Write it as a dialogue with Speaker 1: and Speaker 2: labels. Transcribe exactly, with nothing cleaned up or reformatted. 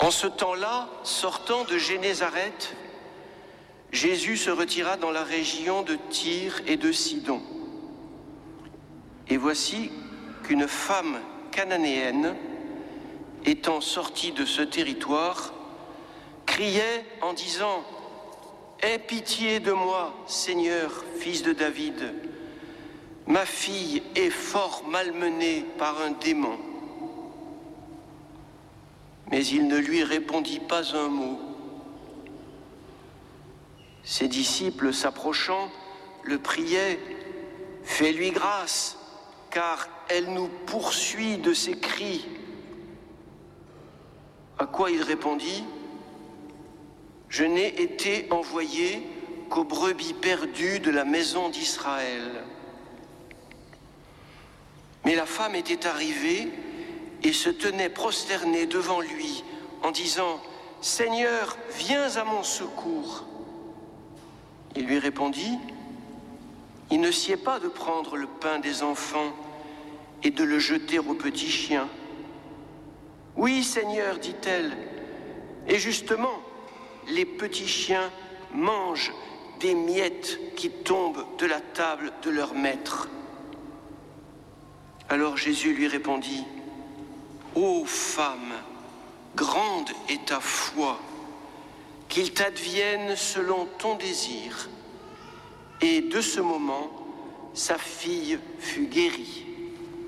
Speaker 1: En ce temps-là, sortant de Génézareth, Jésus se retira dans la région de Tyr et de Sidon. Et voici qu'une femme cananéenne, étant sortie de ce territoire, criait en disant « Aie pitié de moi, Seigneur, fils de David. Ma fille est fort malmenée par un démon. » Mais il ne lui répondit pas un mot. Ses disciples, s'approchant, le priaient « Fais-lui grâce, car elle nous poursuit de ses cris. » À quoi il répondit « Je n'ai été envoyé qu'aux brebis perdues de la maison d'Israël. » Mais la femme était arrivée et se tenait prosternée devant lui en disant « Seigneur, viens à mon secours. » Il lui répondit « Il ne sied pas de prendre le pain des enfants et de le jeter aux petits chiens. » « Oui, Seigneur, dit-elle, et justement, les petits chiens mangent des miettes qui tombent de la table de leur maître. » Alors Jésus lui répondit « Ô femme, grande est ta foi, qu'il t'advienne selon ton désir. » Et de ce moment, sa fille fut guérie.